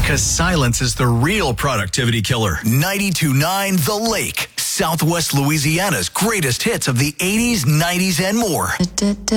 Because silence is the real productivity killer. 92.9 The Lake, Southwest Louisiana's greatest hits of the 80s, 90s, and more.